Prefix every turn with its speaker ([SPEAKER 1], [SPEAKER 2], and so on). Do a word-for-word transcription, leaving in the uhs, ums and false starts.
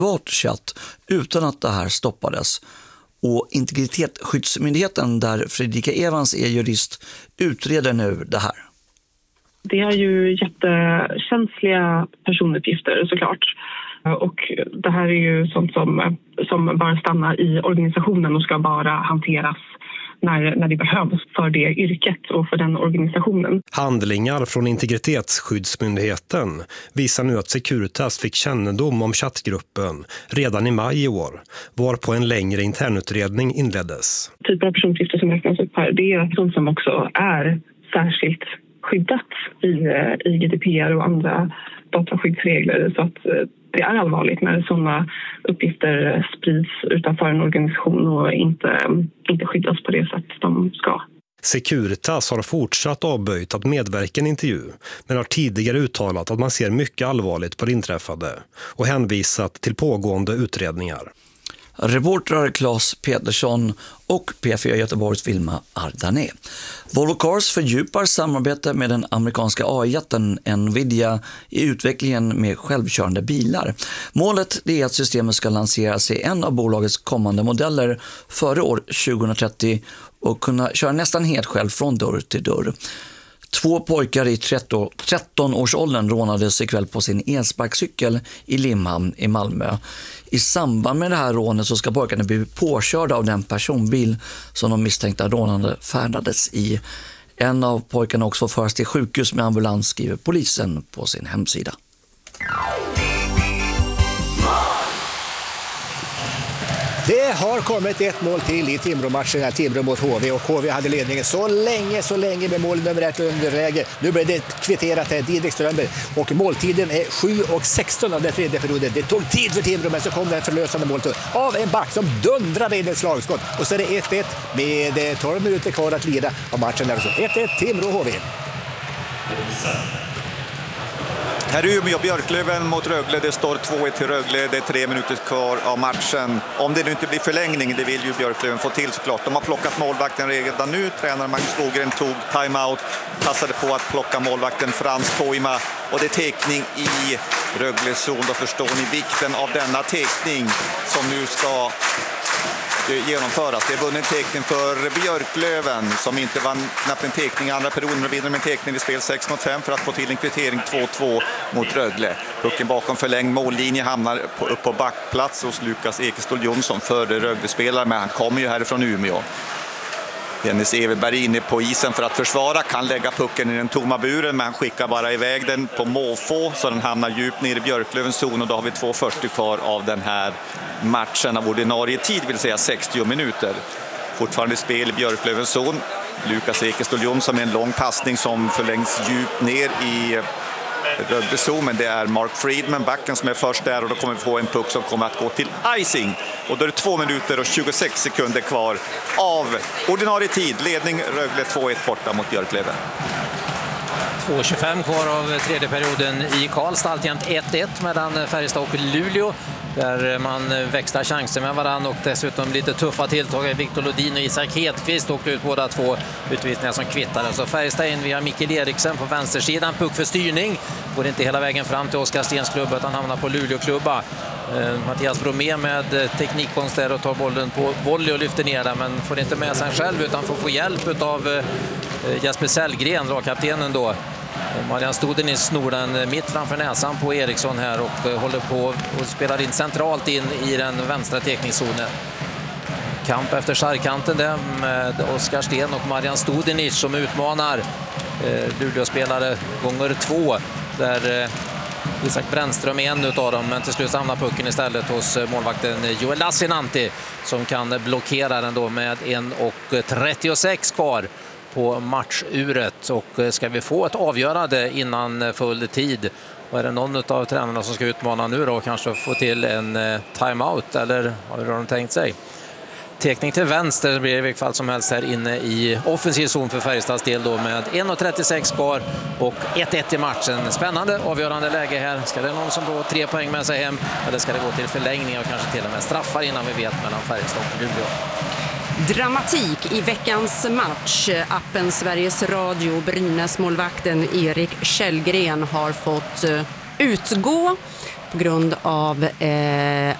[SPEAKER 1] privat chatt utan att det här stoppades. Och Integritetsskyddsmyndigheten, där Fredrika Evans är jurist, utreder nu det här.
[SPEAKER 2] Det är ju jättekänsliga personuppgifter såklart. Och det här är ju sånt som, som bara stannar i organisationen och ska bara hanteras när, när det behövs för det yrket och för den organisationen.
[SPEAKER 3] Handlingar från Integritetsskyddsmyndigheten visar nu att Securitas fick kännedom om chattgruppen redan i maj i år, varpå en längre internutredning inleddes.
[SPEAKER 2] Typer av personuppgifter som räknas upp här, det är sånt som också är särskilt skyddat i, i G D P R och andra dataskyddsregler, så att det är allvarligt när sådana uppgifter sprids utanför en organisation och inte, inte skyddas på det sätt de ska.
[SPEAKER 3] Securitas har fortsatt avböjt att medverka i en intervju, men har tidigare uttalat att man ser mycket allvarligt på det inträffade och hänvisat till pågående utredningar.
[SPEAKER 1] Reportrar Claes Petersson och P fyra Göteborgs Vilma Ardané. Volvo Cars fördjupar samarbete med den amerikanska A I-jätten Nvidia i utvecklingen med självkörande bilar. Målet är att systemet ska lanseras i en av bolagets kommande modeller före år tjugohundratrettio och kunna köra nästan helt själv från dörr till dörr. Två pojkar i tretton-årsåldern rånades ikväll på sin elsparkcykel i Limhamn i Malmö. I samband med det här rånet så ska pojkarna bli påkörda av den personbil som de misstänkta rånande färdades i. En av pojkarna också förs till sjukhus med ambulans, skriver polisen på sin hemsida.
[SPEAKER 4] Det har kommit ett mål till i Timrå-matchen, Timrå mot H V, och H V hade ledningen så länge, så länge med mål nummer ett underläge. Nu blir det kvitterat här, Didrik Strömberg, och måltiden är sju och sexton av den tredje perioden. Det tog tid för Timrå, men så kom det förlösande målet av en back som dundrade in ett slagskott. Och så är det ett ett med tolv minuter kvar att lida av matchen. Alltså ett ett Timrå-H V.
[SPEAKER 5] Här är Umeå Björklöven mot Rögle. Det står två ett till Rögle. Det är tre minuter kvar av matchen. Om det nu inte blir förlängning, det vill ju Björklöven få till såklart. De har plockat målvakten redan nu. Tränaren Magnus Lågren tog timeout. Passade på att plocka målvakten Frans Koima. Och det är tekning i Rögles zon. Då förstår ni vikten av denna tekning som nu ska genomföras. Det är vunnen tekning för Björklöven som inte vann knappt en tekning i andra perioden och vinner med en tekning i spel sex mot fem för att få till en kvittering två två mot Rögle. Pucken bakom förlängd mållinje hamnar på, upp på backplats hos Lukas Ekestål Jonsson före Rögle-spelare, men han kommer ju härifrån Umeå. Dennis Everberg inne på isen för att försvara, kan lägga pucken i den tomma buren, men han skickar bara iväg den på måfå så den hamnar djupt ner i Björklövens zon, och då har vi två fyrtio kvar av den här matchen av ordinarie tid, vill säga sextio minuter. Fortfarande spel i Björklövens zon. Lukas Ekestål Jonsson med en lång passning som förlängs djupt ner i Rögle, men det är Mark Friedman, backen, som är först där, och då kommer vi få en puck som kommer att gå till icing. Och då är det två minuter och tjugosex sekunder kvar av ordinarie tid. Ledning Rögle två ett borta mot Björklöven.
[SPEAKER 6] två tjugofem kvar av tredje perioden i Karlstad, alltjämt ett ett mellan Färjestad och Luleå, där man växlar chanser med varann, och dessutom lite tuffa tilltag. Viktor Lodin och Isak Hedqvist åkte ut båda två utvisningar som kvittade. Så Färjestad in via Mikael Eriksen på vänstersidan, puck för styrning. Går inte hela vägen fram till Oskar Stens klubba utan hamnar på Luleå-klubba. Eh, Mattias Bromé med teknikkonst där och tar bollen på volley och lyfter ner den, men får inte med sig själv utan får få hjälp av eh, Jesper Sellgren, lagkaptenen då. Marian Studenic snor den mitt framför näsan på Eriksson här och håller på och spelar in centralt in i den vänstra tekningszonen. Kamp efter sargkanten där med Oskar Sten och Marian Studenic som utmanar eh, Luleå-spelare gånger två, där eh, Isak Brännström är en av dem, men till slut hamnar pucken istället hos målvakten Joel Lassinantti som kan blockera den då med en trettiosex kvar på matchuret. Och ska vi få ett avgörande innan full tid, och är det någon av tränarna som ska utmana nu då och kanske få till en timeout, eller vad har de tänkt sig? Tekning till vänster blir det i vilket fall som helst här inne i offensiv zon för Färjestads del då, med en trettiosex kvar och ett ett i matchen. Spännande avgörande läge här. Ska det någon som får tre poäng med sig hem, eller ska det gå till förlängning och kanske till och med straffar innan vi vet mellan Färjestad och Luleå?
[SPEAKER 7] Dramatik i veckans match. Appen Sveriges Radio, Brynäs målvakten Erik Källgren har fått utgå på grund av eh,